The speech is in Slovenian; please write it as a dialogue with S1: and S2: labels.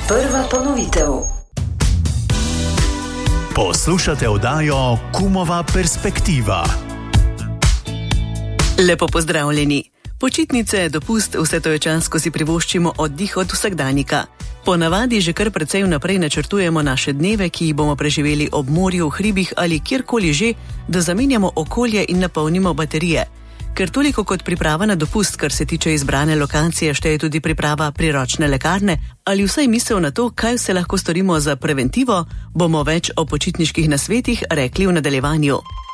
S1: Prva ponovitev.
S2: Poslušate oddajo Kumova perspektiva.
S3: Lepo pozdravljeni. Počitnice, dopust, vse to je čas, ko si privoščimo oddih od vsakdanjika. Ponavadi že kar precej vnaprej načrtujemo naše dneve, ki jih bomo preživeli ob morju, v hribih ali kjerkoli že, da zamenjamo okolje in napolnimo baterije. Ker toliko kot priprava na dopust, kar se tiče izbrane lokacije, šteje tudi priprava priročne lekarne ali vsaj misel na to, kaj vse lahko storimo za preventivo, bomo več o počitniških nasvetih rekli v nadaljevanju.